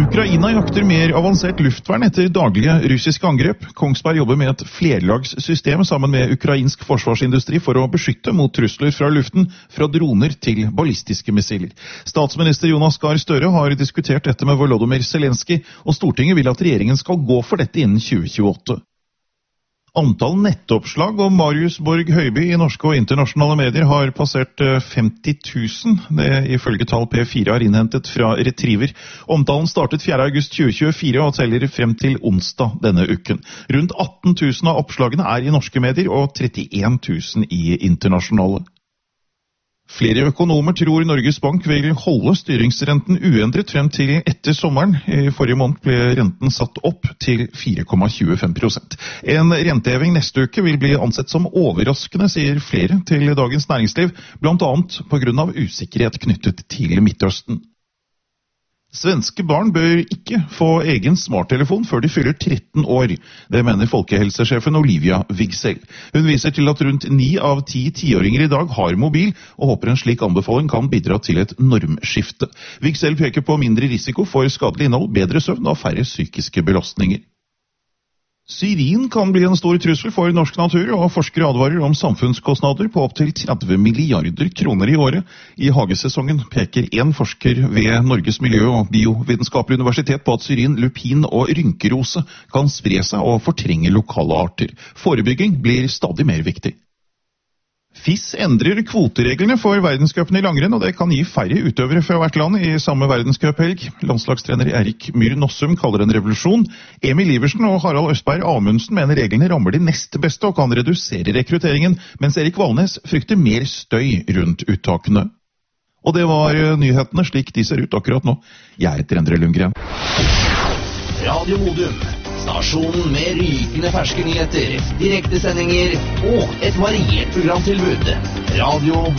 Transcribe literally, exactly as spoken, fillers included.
Ukraina jakter mer avansert luftvern etter daglige russiske angrep. Kongsberg jobber med et flerlagssystem sammen med ukrainsk forsvarsindustri for å beskytte mot trusler fra luften, fra droner til ballistiske missiler. Statsminister Jonas Gahr Støre har diskutert dette med Volodymyr Zelenskyj, og Stortinget vil at regjeringen skal gå for dette innen tjue tjueåtte. Antall nettoppslag om Marius Borg Høiby i norske og internasjonale medier har passert femti tusen, det ifølge tall P fire har innhentet fra Retriever. Omtalen startet fjerde august tjue tjuefire og teller frem til onsdag denne uken. Rundt atten tusen av oppslagene er i norske medier og trettien tusen i internasjonale. Flere økonomer tror Norges Bank vil holde styringsrenten uendret frem til etter sommeren. I forrige måned ble renten satt opp til fire komma tjuefem prosent. En renteheving neste uke vil bli ansett som overraskende, sier flere til Dagens Næringsliv, blant annet på grunn av usikkerhet knyttet til Midtøsten. Svenske barn bør ikke få egen smarttelefon før de fyller tretten år. Det mener folkehelsesjefen Olivia Wigsell. Hun viser til at rundt ni av ti tiåringer i dag har mobil, og håper en slik anbefaling kan bidra til et normskifte. Wigsell peker på mindre risiko for skadelig innhold, bedre søvn og færre psykiske belastninger. Syrin kan bli en stor trussel for norsk natur, og forskere advarer om samfunnskostnader på opp til tretti milliarder kroner i året. I hagesesongen peker en forsker ved Norges miljø- og biovitenskapelige universitet på at syrin, lupin og rynkerose kan spre seg og fortrenge lokale arter. Forebygging blir stadig mer viktig. F I S endrer kvotereglene for verdenscupen i langrenn, og det kan gi færre utøvere fra hvert land i samme verdenscuphelg. Landslagstrener Erik Myhr Nossum kaller en revolusjon. Emil Iversen og Harald Østberg Amundsen mener reglene rammer de nest beste og kan redusere rekrutteringen, mens Erik Valnes frykter mer støy rundt uttakene. Og det var nyhetene slik de ser ut akkurat nå. Jeg heter Endre Lundgren. Radio Modum, stasjonen med rykende ferske nyheter, direktesendinger og et variert programtilbud. Radio